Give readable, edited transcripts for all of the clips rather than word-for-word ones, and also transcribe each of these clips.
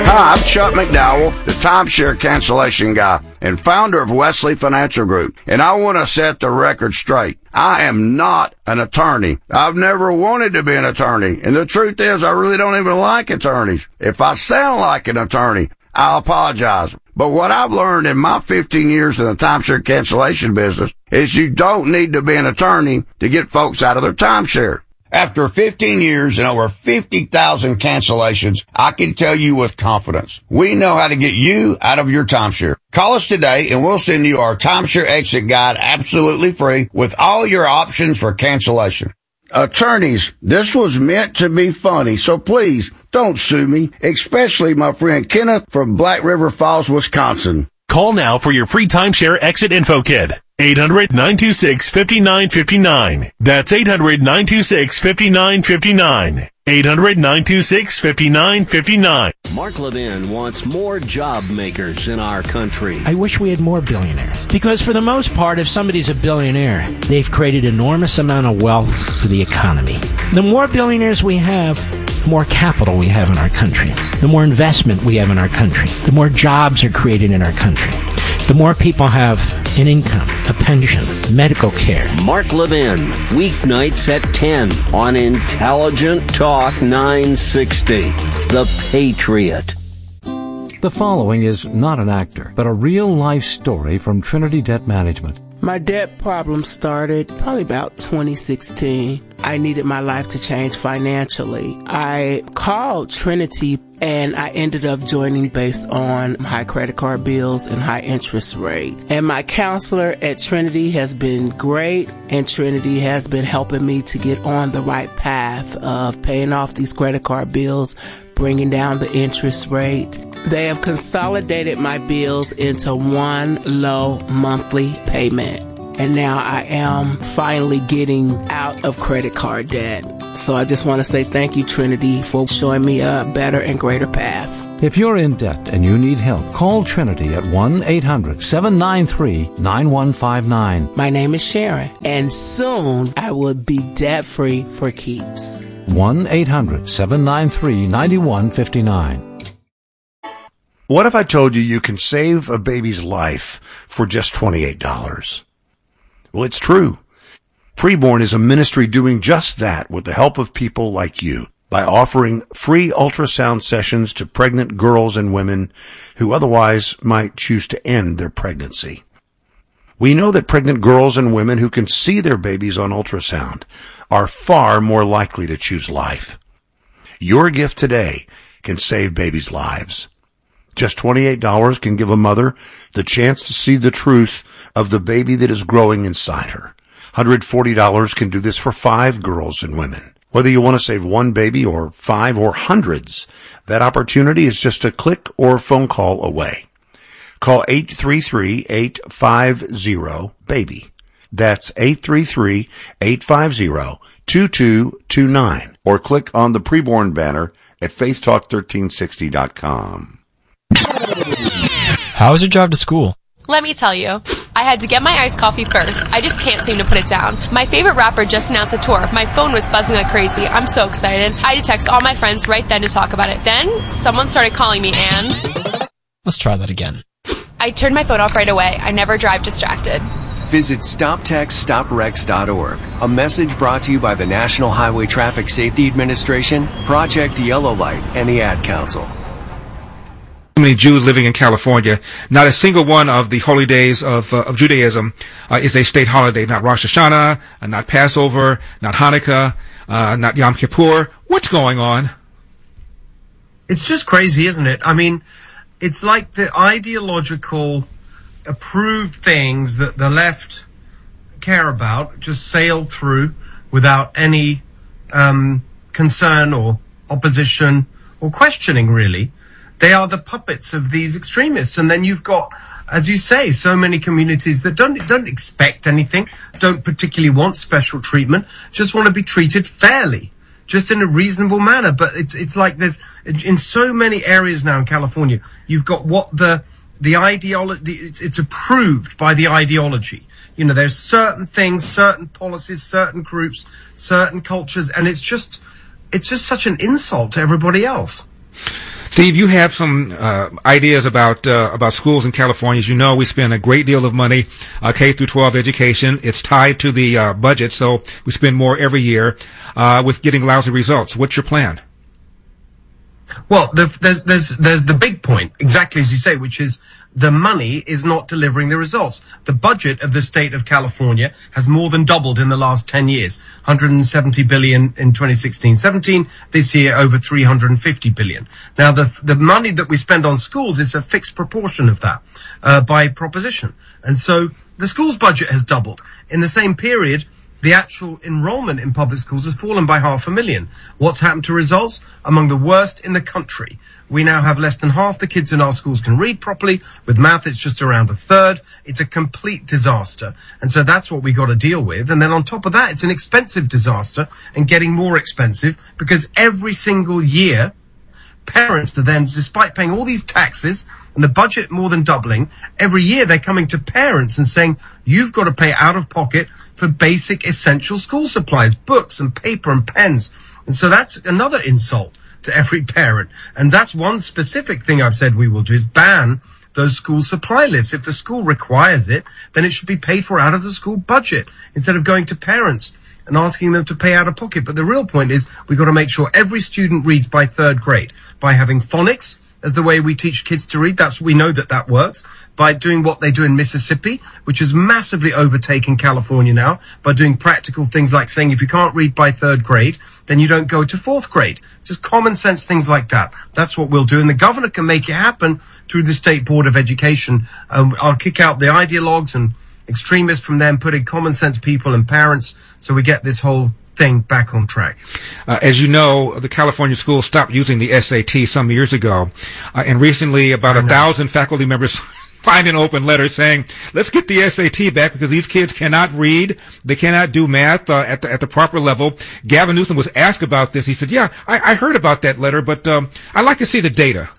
Hi, I'm Chuck McDowell, the timeshare cancellation guy and founder of Wesley Financial Group, and I want to set the record straight. I am not an attorney. I've never wanted to be an attorney, and the truth is I really don't even like attorneys. If I sound like an attorney, I apologize. But what I've learned in my 15 years in the timeshare cancellation business is you don't need to be an attorney to get folks out of their timeshare. After 15 years and over 50,000 cancellations, I can tell you with confidence, we know how to get you out of your timeshare. Call us today and we'll send you our timeshare exit guide absolutely free with all your options for cancellation. Attorneys, this was meant to be funny, so please don't sue me, especially my friend Kenneth from Black River Falls, Wisconsin. Call now for your free timeshare exit info kit. 800-926-5959. That's 800-926-5959. 800-926-5959. Mark Levin wants more job makers in our country. I wish we had more billionaires. Because for the most part, if somebody's a billionaire, they've created enormous amount of wealth for the economy. The more billionaires we have, the more capital we have in our country. The more investment we have in our country. The more jobs are created in our country. The more people have an income, a pension, medical care. Mark Levin, weeknights at 10 on Intelligent Talk 960. The Patriot. The following is not an actor, but a real-life story from Trinity Debt Management. My debt problem started probably about 2016. I needed my life to change financially. I called Trinity and I ended up joining based on high credit card bills and high interest rate. And my counselor at Trinity has been great, and Trinity has been helping me to get on the right path of paying off these credit card bills, bringing down the interest rate. They have consolidated my bills into one low monthly payment. And now I am finally getting out of credit card debt. So I just want to say thank you, Trinity, for showing me a better and greater path. If you're in debt and you need help, call Trinity at 1-800-793-9159. My name is Sharon, and soon I will be debt-free for keeps. 1-800-793-9159. What if I told you you can save a baby's life for just $28? Well, it's true. Preborn is a ministry doing just that with the help of people like you by offering free ultrasound sessions to pregnant girls and women who otherwise might choose to end their pregnancy. We know that pregnant girls and women who can see their babies on ultrasound are far more likely to choose life. Your gift today can save babies' lives. Just $28 can give a mother the chance to see the truth of the baby that is growing inside her. $140 can do this for 5 girls and women. Whether you want to save one baby or 5 or hundreds, that opportunity is just a click or phone call away. Call 833-850-BABY. That's 833-850-2229. Or click on the Preborn banner at faithtalk1360.com. How was your drive to school? Let me tell you. I had to get my iced coffee first. I just can't seem to put it down. My favorite rapper just announced a tour. My phone was buzzing like crazy. I'm so excited. I had to text all my friends right then to talk about it. Then, someone started calling me and... Let's try that again. I turned my phone off right away. I never drive distracted. Visit StopTextStopWrecks.org. A message brought to you by the National Highway Traffic Safety Administration, Project Yellow Light, and the Ad Council. Many Jews living in California. Not a single one of the holy days of Judaism is a state holiday. Not Rosh Hashanah, not Passover, not Hanukkah, not Yom Kippur. What's going on? It's just crazy, isn't it? I mean, it's like the ideological approved things that the left care about just sail through without any concern or opposition or questioning, really. They are the puppets of these extremists. And then you've got, as you say, so many communities that don't expect anything, don't particularly want special treatment, just want to be treated fairly, just in a reasonable manner. But it's like there's, in so many areas now in California, you've got what the ideology, it's approved by the ideology. You know, there's certain things, certain policies, certain groups, certain cultures, and it's just such an insult to everybody else. Steve, you have some ideas about schools in California. As you know, we spend a great deal of money K through 12 education. It's tied to the budget, so we spend more every year with getting lousy results. What's your plan? Well, there's the big point, exactly as you say, which is the money is not delivering the results. The budget of the state of California has more than doubled in the last 10 years. 170 billion in 2016-17. This year, over 350 billion. Now, the money that we spend on schools is a fixed proportion of that, by proposition. And so the schools budget has doubled. In the same period, the actual enrollment in public schools has fallen by 500,000. What's happened to results? Among the worst in the country. We now have less than half the kids in our schools can read properly. With math, it's just around a third. It's a complete disaster. And so that's what we got to deal with. And then on top of that, it's an expensive disaster and getting more expensive because every single year, parents are then, despite paying all these taxes and the budget more than doubling, every year they're coming to parents and saying, you've got to pay out of pocket for basic essential school supplies, books and paper and pens. And so that's another insult to every parent. And that's one specific thing I've said we will do is ban those school supply lists. If the school requires it, then it should be paid for out of the school budget instead of going to parents and asking them to pay out of pocket. But the real point is we've got to make sure every student reads by third grade by having phonics as the way we teach kids to read. We know that works. By doing what they do in Mississippi, which has massively overtaken California now, by doing practical things like saying if you can't read by third grade, then you don't go to fourth grade. Just common sense things like that. That's what we'll do. And the governor can make it happen through the State Board of Education. I'll kick out the ideologues and extremists from them, put in common sense people and parents so we get this whole thing back on track. As you know, the California schools stopped using the SAT some years ago. And recently, about 1,000 faculty members signed an open letter saying, let's get the SAT back because these kids cannot read. They cannot do math at the proper level. Gavin Newsom was asked about this. He said, yeah, I heard about that letter, but I'd like to see the data.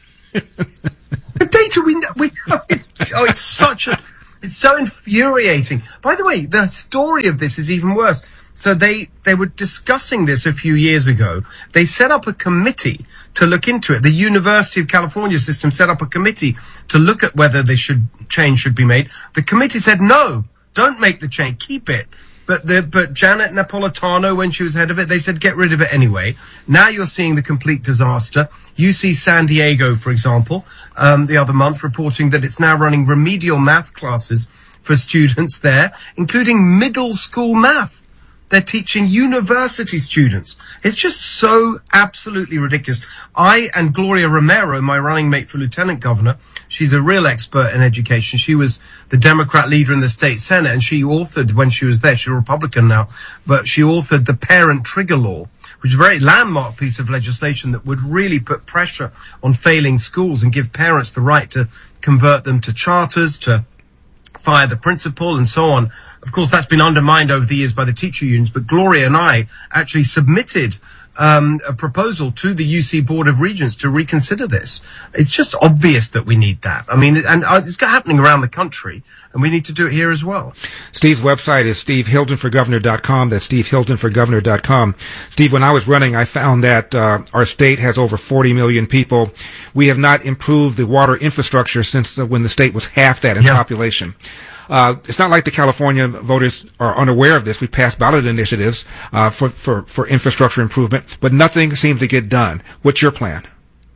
The data, we know. Oh, it's so infuriating. By the way, the story of this is even worse. So they were discussing this a few years ago. They set up a committee to look into it. The University of California system set up a committee to look at whether change should be made. The committee said, no, don't make the change, keep it. But Janet Napolitano, when she was head of it, they said get rid of it anyway. Now you're seeing the complete disaster. UC San Diego, for example, the other month reporting that it's now running remedial math classes for students there, including middle school math. They're teaching university students. It's just so absolutely ridiculous. I and Gloria Romero, my running mate for lieutenant governor, she's a real expert in education. She was the Democrat leader in the state Senate, and she authored, when she was there, she's a Republican now, but she authored the Parent Trigger Law, which is a very landmark piece of legislation that would really put pressure on failing schools and give parents the right to convert them to charters, to fire the principal and so on. Of course, that's been undermined over the years by the teacher unions, but Gloria and I actually submitted a proposal to the UC Board of Regents to reconsider this. It's just obvious that we need that. I mean, and it's happening around the country, and we need to do it here as well. Steve's website is stevehiltonforgovernor.com. That's stevehiltonforgovernor.com. Steve, when I was running, I found that our state has over 40 million people. We have not improved the water infrastructure since when the state was half that in population. It's not like the California voters are unaware of this. We passed ballot initiatives for infrastructure improvement, but nothing seems to get done. What's your plan?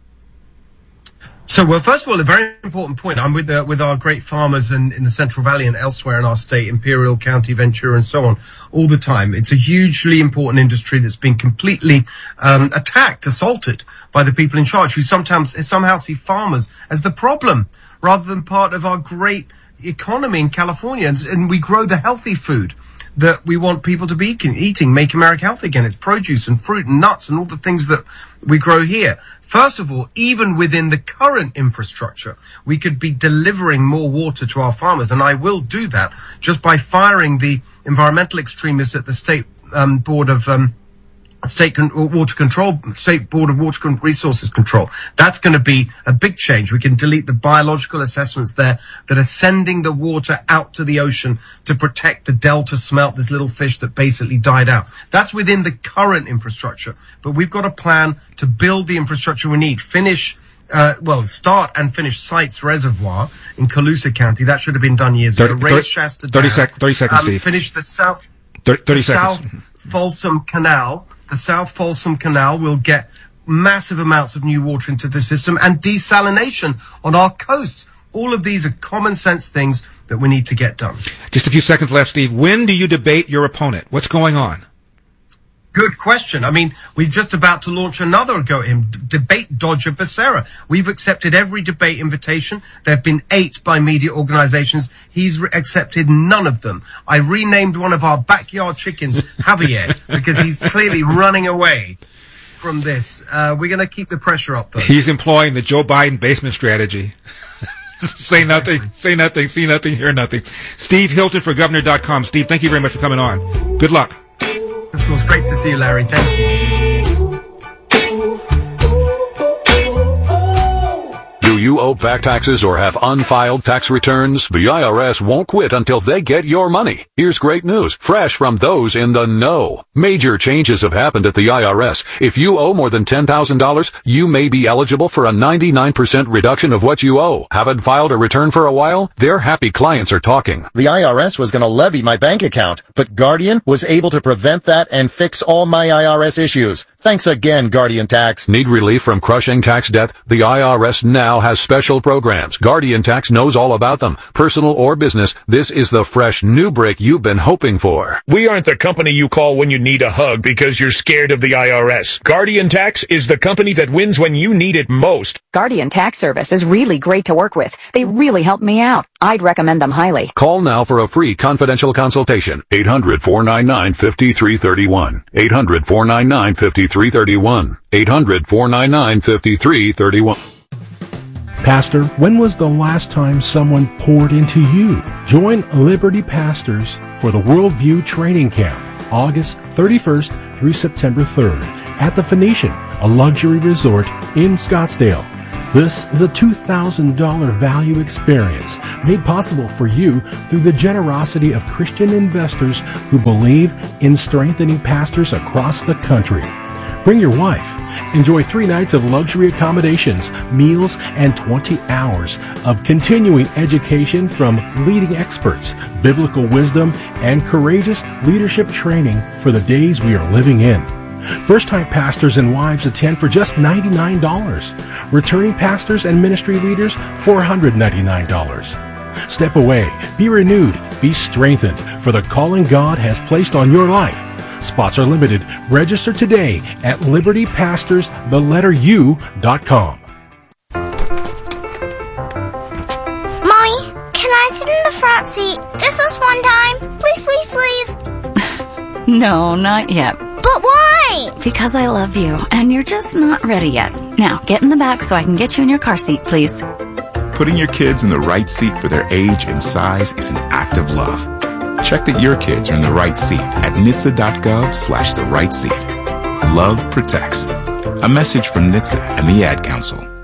So, well, first of all, a very important point. I'm with our great farmers in the Central Valley and elsewhere in our state, Imperial County, Ventura, and so on, all the time. It's a hugely important industry that's been completely attacked, assaulted by the people in charge, who somehow see farmers as the problem rather than part of our great economy in California. And we grow the healthy food that we want people to be eating, make America healthy again. It's produce and fruit and nuts and all the things that we grow here. First of all, even within the current infrastructure, we could be delivering more water to our farmers, and I will do that just by firing the environmental extremists at the State Board of State Board of Water Resources Control. That's going to be a big change. We can delete the biological assessments there that are sending the water out to the ocean to protect the delta smelt, this little fish that basically died out. That's within the current infrastructure. But we've got a plan to build the infrastructure we need. Start and finish Sites Reservoir in Colusa County. That should have been done years ago. Raise Shasta Dam. 30 seconds, Steve. Finish the South 30 seconds. South Folsom Canal. The South Folsom Canal will get massive amounts of new water into the system, and desalination on our coasts. All of these are common sense things that we need to get done. Just a few seconds left, Steve. When do you debate your opponent? What's going on? Good question. I mean, we're just about to launch another go at him, Debate Dodger Becerra. We've accepted every debate invitation. There have been 8 by media organizations. He's accepted none of them. I renamed one of our backyard chickens Javier because he's clearly running away from this. We're going to keep the pressure up, though. He's employing the Joe Biden basement strategy. Say nothing, see nothing, hear nothing. Steve Hilton for Governor.com. Steve, thank you very much for coming on. Good luck. Of course, great to see you, Larry. Thank you. Do you owe back taxes or have unfiled tax returns? The IRS won't quit until they get your money. Here's great news, fresh from those in the know. Major changes have happened at the IRS. If you owe more than $10,000, you may be eligible for a 99% reduction of what you owe. Haven't filed a return for a while? Their happy clients are talking. The IRS was going to levy my bank account, but Guardian was able to prevent that and fix all my IRS issues. Thanks again, Guardian Tax. Need relief from crushing tax debt? The IRS now has special programs. Guardian Tax knows all about them. Personal or business, this is the fresh new break you've been hoping for. We aren't the company you call when you need a hug because you're scared of the IRS. Guardian Tax is the company that wins when you need it most. Guardian Tax Service is really great to work with. They really help me out. I'd recommend them highly. Call now for a free confidential consultation. 800-499-5331. 800-499-5331. 800-499-5331. Pastor, when was the last time someone poured into you? Join Liberty Pastors for the Worldview Training Camp, August 31st through September 3rd at the Phoenician, a luxury resort in Scottsdale. This is a $2,000 value experience made possible for you through the generosity of Christian investors who believe in strengthening pastors across the country. Bring your wife. Enjoy 3 nights of luxury accommodations, meals, and 20 hours of continuing education from leading experts, biblical wisdom, and courageous leadership training for the days we are living in. First-time pastors and wives attend for just $99. Returning pastors and ministry leaders, $499. Step away, be renewed, be strengthened for the calling God has placed on your life. Spots are limited. Register today at libertypastors.com. Mommy, can I sit in the front seat just this one time? Please, please, please. No, not yet. But why? Because I love you, and you're just not ready yet. Now, get in the back so I can get you in your car seat, please. Putting your kids in the right seat for their age and size is an act of love. Check that your kids are in the right seat at NHTSA.gov/the right seat. Love protects. A message from NHTSA and the Ad Council.